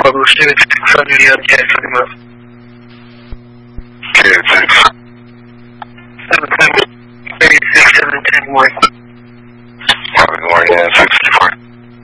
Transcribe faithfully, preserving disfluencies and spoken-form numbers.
Published it from the update for the month. Okay, thanks. seven seven thirty-six seven ten morning. Good morning, yeah, thanks.